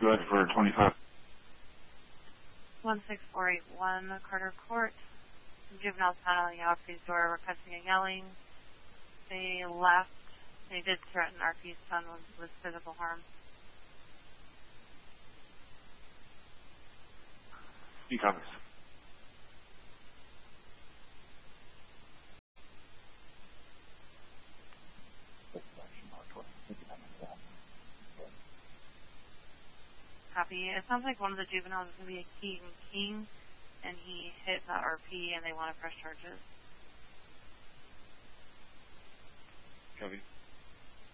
Go ahead for 25. 16481 Carter Court. Juveniles found on the RP's door requesting and yelling. They left. They did threaten RP's son with physical harm. He covers. Copy. It sounds like one of the juveniles is going to be a Keaton King, and he hit the RP, and they want to press charges. Copy.